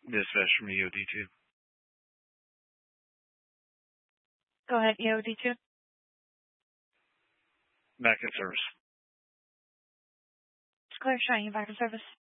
Dispatch from EOD2. Go ahead, EOD2. Back in service. It's clear, showing you back in service.